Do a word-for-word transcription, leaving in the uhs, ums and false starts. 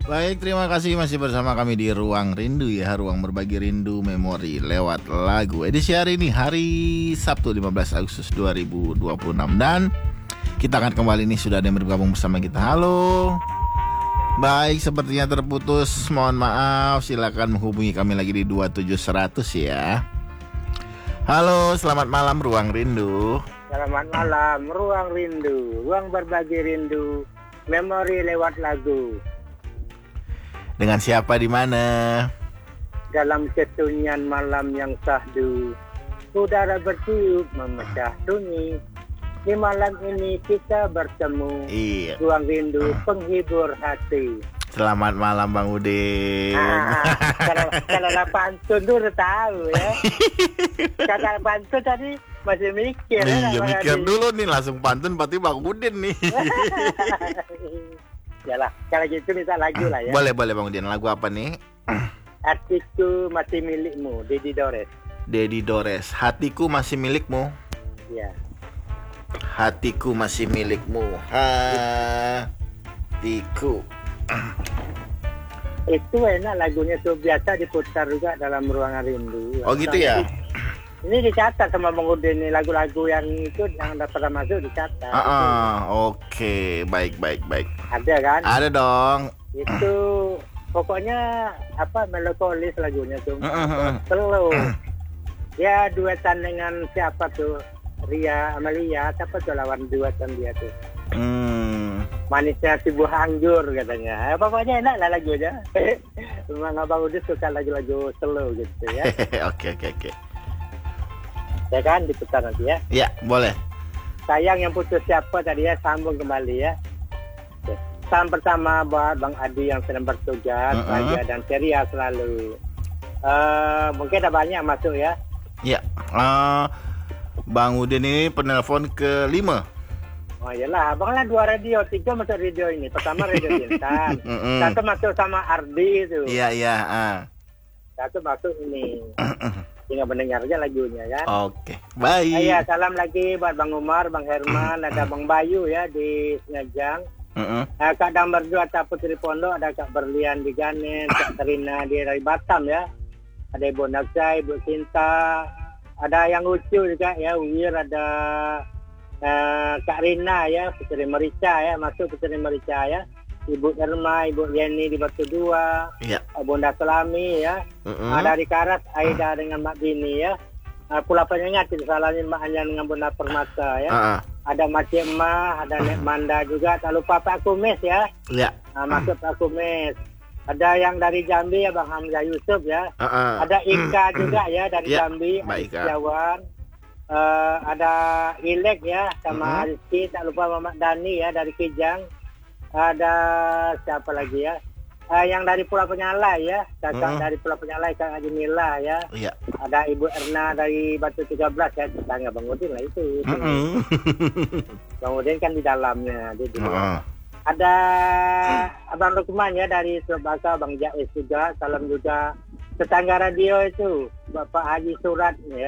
Baik, terima kasih masih bersama kami di Ruang Rindu ya, ruang berbagi rindu memori lewat lagu. Edisi hari ini hari Sabtu lima belas Agustus dua ribu dua puluh enam dan kita akan kembali nih, sudah ada yang bergabung bersama kita. Halo. Baik, sepertinya terputus. Mohon maaf, silakan menghubungi kami lagi di dua tujuh seratus ya. Halo, selamat malam Ruang Rindu. Selamat malam, Ruang Rindu, ruang berbagi rindu, memori lewat lagu. Dengan siapa di mana? Dalam kesunyian malam yang sahdu, udara bertiup memecah sunyi. Di malam ini kita bertemu. Iya. Ruang Rindu, penghibur hati. Selamat malam Bang Udin. Ah, kalau kalau lah pantun tuh udah tahu ya. Kata pantun tadi masih mikir. Iya, ya, mikir di... dulu nih, langsung pantun berarti Bang Udin nih. Yalah, kalau gitu minta lagu lah ya. Boleh, boleh Bang Udin. Lagu apa nih? Hatiku masih milikmu, Dedi Dores. Dedi Dores. Hatiku masih milikmu. Ya. Hatiku masih milikmu. Hatiku. Itu enak lagunya tuh, biasa diputar juga dalam Ruangan Rindu. Oh gitu ya. Ini dicatat sama Bang Udin nih, lagu-lagu yang itu yang udah pernah masuk dicatat. Ah, ah, oke, okay. baik baik baik. Ada kan? Ada dong. Itu pokoknya apa, melankolis lagunya tuh. Uh, uh, uh. Slow. Ya duetan dengan siapa tuh? Ria Amalia, siapa tuh lawan duetan dia tuh? Hmm. Manisnya si buah anggur katanya. Eh, pokoknya enak lah lagunya. Memang Abang Udin suka lagu-lagu slow gitu ya. Oke oke oke. Ya kan, diputar nanti ya. Ya, boleh. Sayang yang putus siapa tadi ya, sambung kembali ya. Oke. Salam pertama buat Bang Adi yang sedang bertugas, uh-uh. bahagia dan ceria selalu. Uh, mungkin ada banyak masuk ya. Ya, uh, Bang Udin ini penelpon kelima. Oh iyalah, abang lah dua radio, tiga masuk radio ini. Pertama radio Intan, uh-uh. satu masuk sama Ardi itu. Iya iya. Uh. Satu masuk ini. Tinggal mendengar aja lagunya kan. Oke, baik. Iya, salam lagi buat Bang Umar, Bang Herman, ada Bang Bayu ya di Sengajang. Uh-uh. Nah, Kak Dambar juga, ada Putri Pondok, ada Kak Berlian di Ganen, Kak Terina di dari Batam ya. Ada Ibu Naksa, Ibu Cinta, ada yang lucu juga ya, Wir, ada uh, Kak Rina ya, Putri Merica ya, masuk Putri Merica ya. Ibu Irma, Ibu Yeni di Batu Dua, ya. Bunda Selami ya, uh-uh. ada di Karas, Aida dengan Mak Bini ya, uh, Pulau Penyengat disalahin Mak Anyan dengan Bunda Permata ya, uh-uh. ada Mak Cema, ada Nek Manda juga, tak lupa Pak Kumis ya, ya. uh, masuk Pak Kumis, ada yang dari Jambi ya Bang Hamzah Yusuf ya, uh-uh. ada Ika juga ya dari ya. Jambi, Baik, Jawan, uh, ada Ilek ya sama uh-huh. Rizky, tak lupa Mamat Dani ya dari Kijang. Ada siapa lagi ya? Uh, yang dari Pulau Penyalai ya, kakak mm-hmm. dari Pulau Penyalai, Kak Haji Mila ya. Iya. Ada Ibu Erna dari Batu tiga belas ya, tetangga Bang Udin lah itu. itu. Mm-hmm. Bang Udin kan di dalamnya. Dia uh-huh. Ada Abang Lukman ya dari Surabaya, Bang Jais juga. Salam juga tetangga radio itu, Bapak Haji Surat ya.